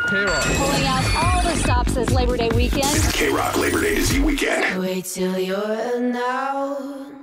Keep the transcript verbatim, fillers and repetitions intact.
K-Rock. Pulling out all the stops this Labor Day weekend. K-Rock Labor Day Disney weekend. Wait till you're now.